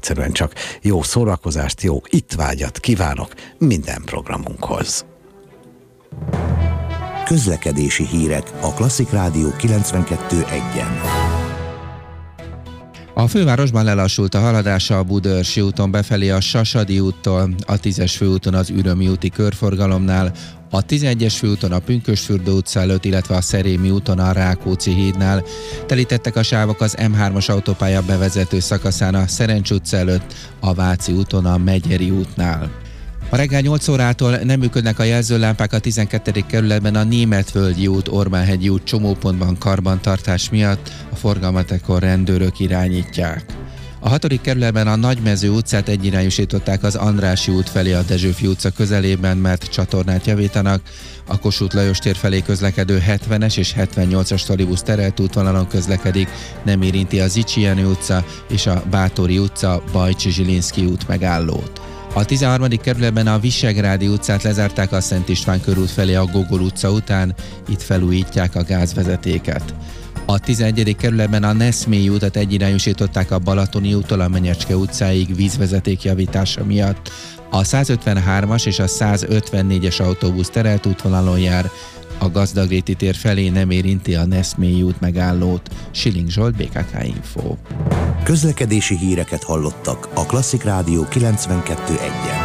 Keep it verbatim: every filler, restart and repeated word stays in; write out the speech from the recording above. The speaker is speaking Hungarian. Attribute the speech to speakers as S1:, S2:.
S1: egyszerűen csak jó szórakozást, jó ittvágyat kívánok minden programunkhoz.
S2: Közlekedési hírek a Klasszik Rádió kilencvenkettő egyen.
S3: A fővárosban lelassult a haladása a Budaörsi úton befelé a Sasadi úttól, a tízes főúton az Ürömi úti körforgalomnál, a tizenegyes főúton a Pünkösdfürdő utca előtt, illetve a Szerémi úton a Rákóczi hídnál. Telítettek a sávok az em hármas autópálya bevezető szakaszán a Szerencs utca előtt, a Váci úton a Megyeri útnál. A reggel nyolc órától nem működnek a jelzőlámpák a tizenkettedik kerületben a Németvölgyi út, Orbánhegyi út csomópontban karbantartás miatt, a forgalmat ekkor rendőrök irányítják. A hatodik kerületben a Nagymező utcát egyirányosították az Andrássy út felé a Dezsőfi utca közelében, mert csatornát javítanak. A Kossuth Lajos tér felé közlekedő hetvenes és hetvennyolcas trolibusz terelt útvonalon közlekedik, nem érinti a Zichy Jenő utca és a Bátori utca, Bajcsi Zsilinszky út megállót. A tizenharmadik kerületben a Visegrádi utcát lezárták a Szent István körút felé a Gogol utca után, itt felújítják a gázvezetéket. A tizenegyedik kerületben a Neszmélyi utat egyirányosították a Balatoni úttól a Menyecske utcáig vízvezeték javítása miatt. A százötvenhármas és a százötvennégyes autóbusz terelt útvonalon jár, a Gazdagréti tér felé nem érinti a Neszmélyi út megállót. Schilling Zsolt, bé ká ká Info.
S2: Közlekedési híreket hallottak a Klasszik Rádió kilencvenkettő egyen.